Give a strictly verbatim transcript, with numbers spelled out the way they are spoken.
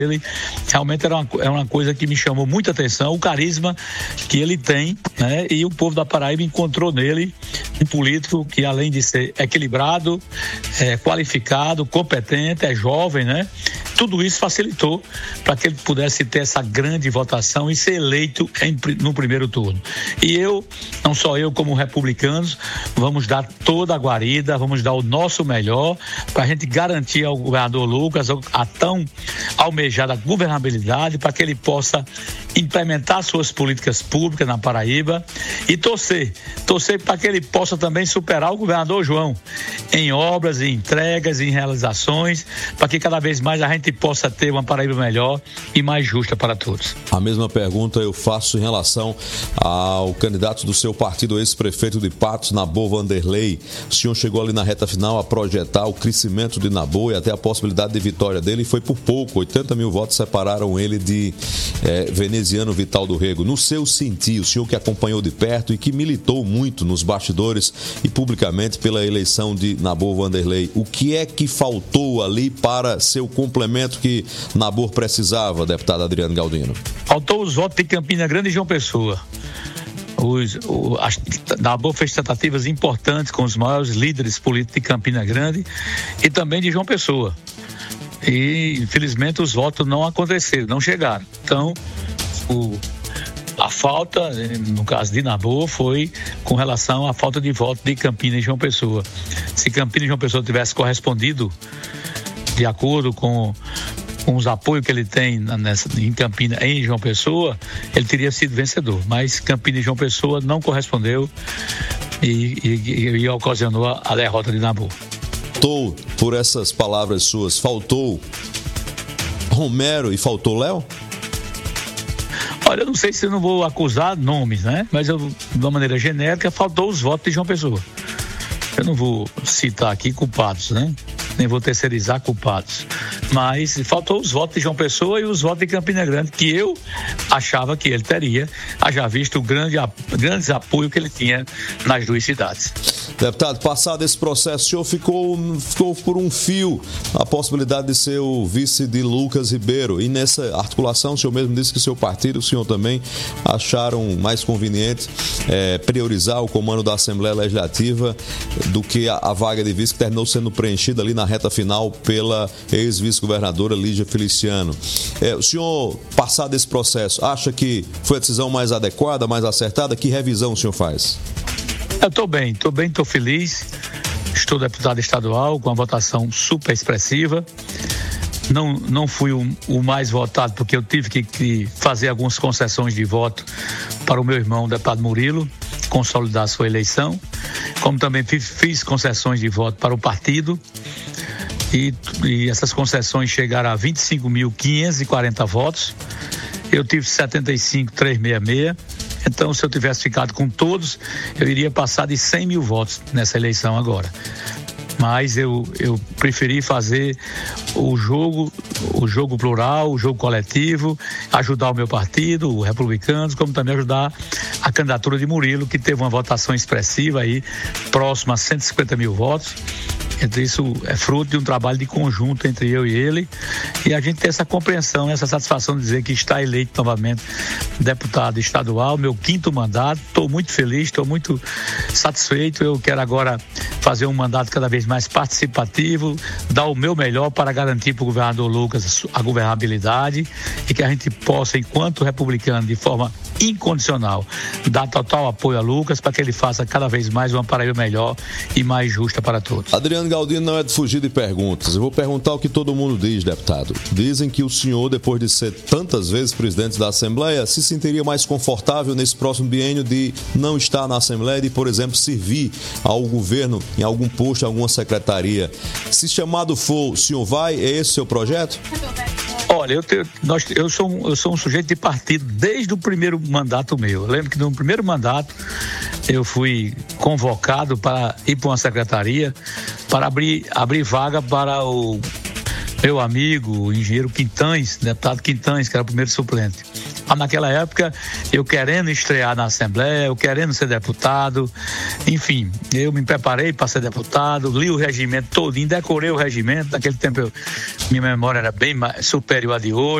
ele realmente era uma, era uma coisa que me chamou muita atenção, o carisma que ele tem, né? E o povo da Paraíba encontrou nele um político que, além de ser equilibrado, é, qualificado, competente, é jovem, né? Tudo isso facilitou para que ele pudesse ter essa grande votação e ser eleito em, no primeiro turno. E eu, não só eu como republicanos, vamos dar toda a guarida, vamos dar o nosso melhor para a gente garantir ao governador Lucas a tão almejada governabilidade, para que ele possa implementar suas políticas públicas na Paraíba e torcer, torcer para que ele possa também superar o governador João em obras, em entregas, em realizações, para que cada vez mais a gente possa ter uma Paraíba melhor e mais justa para todos. A mesma pergunta eu faço em relação ao candidato do seu partido, ex-prefeito de Patos, Nabor Vanderlei. O senhor chegou ali na reta final a projetar o crescimento de Nabor e até a possibilidade de vitória dele, e foi por pouco, oitenta mil votos separaram ele de é, veneziano Vital do Rego. No seu sentir, o senhor que acompanhou de perto e que militou muito nos bastidores e publicamente pela eleição de Nabor Vanderlei, o que é que faltou ali para ser o complemento que Nabor precisava, deputado Adriano Galdino? Faltou os votos de Campina Grande e João Pessoa. Os, o, a Nabor fez tratativas importantes com os maiores líderes políticos de Campina Grande e também de João Pessoa. E, infelizmente, os votos não aconteceram, não chegaram. Então, o, a falta, no caso de Nabor, foi com relação à falta de voto de Campina e João Pessoa. Se Campina e João Pessoa tivesse correspondido de acordo com, com os apoios que ele tem nessa, em Campina e em João Pessoa, ele teria sido vencedor. Mas Campina e João Pessoa não correspondeu e, e, e ocasionou a, a derrota de Nabor. Faltou, por essas palavras suas, faltou Romero e faltou Léo? Olha, eu não sei se eu não vou acusar nomes, né? Mas eu, de uma maneira genérica, faltou os votos de João Pessoa. Eu não vou citar aqui culpados, né? Nem vou terceirizar culpados. Mas faltou os votos de João Pessoa e os votos de Campina Grande, que eu achava que ele teria, haja visto o grande, grandes apoios que ele tinha nas duas cidades. Deputado, passado esse processo, o senhor ficou, ficou por um fio a possibilidade de ser o vice de Lucas Ribeiro. E nessa articulação, o senhor mesmo disse que o seu partido, o senhor também, acharam mais conveniente é, priorizar o comando da Assembleia Legislativa do que a, a vaga de vice que terminou sendo preenchida ali na reta final pela ex-vice-governadora Lígia Feliciano. É, o senhor, passado esse processo, acha que foi a decisão mais adequada, mais acertada? Que revisão o senhor faz? Eu estou bem, estou bem, estou feliz. Estou deputado estadual com uma votação super expressiva. Não, não fui o, o mais votado porque eu tive que, que fazer algumas concessões de voto para o meu irmão, o deputado Murilo, consolidar sua eleição. Como também fiz, fiz concessões de voto para o partido. E, e essas concessões chegaram a vinte e cinco mil quinhentos e quarenta votos. Eu tive setenta e cinco mil trezentos e sessenta e seis. Então, se eu tivesse ficado com todos, eu iria passar de cem mil votos nessa eleição agora. Mas eu, eu preferi fazer o jogo, o jogo plural, o jogo coletivo, ajudar o meu partido, os republicanos, como também ajudar a candidatura de Murilo, que teve uma votação expressiva aí, próxima a cento e cinquenta mil votos. Então, isso é fruto de um trabalho de conjunto entre eu e ele, e a gente tem essa compreensão, essa satisfação de dizer que está eleito novamente deputado estadual, meu quinto mandato. Estou muito feliz, estou muito satisfeito. Eu quero agora fazer um mandato cada vez mais participativo, dar o meu melhor para garantir para o governador Lucas a governabilidade e que a gente possa, enquanto republicano, de forma incondicional, dar total apoio a Lucas para que ele faça cada vez mais uma Paraíba melhor e mais justa para todos. Adriano Galdino, não é de fugir de perguntas. Eu vou perguntar o que todo mundo diz, deputado. Dizem que o senhor, depois de ser tantas vezes presidente da Assembleia, se sentiria mais confortável nesse próximo biênio de não estar na Assembleia e de, por exemplo, servir ao governo em algum posto, em alguma secretaria. Se chamado for, o senhor vai? É esse o seu projeto? Olha, eu, tenho, nós, eu, sou um, eu sou um sujeito de partido desde o primeiro mandato meu. Eu lembro que no primeiro mandato eu fui convocado para ir para uma secretaria para abrir, abrir vaga para o meu amigo, o engenheiro Quintães, deputado Quintães, que era o primeiro suplente. Ah, naquela época, eu querendo estrear na Assembleia, eu querendo ser deputado, enfim, eu me preparei para ser deputado, li o regimento todinho, decorei o regimento. Naquele tempo, eu, minha memória era bem mais superior a de hoje.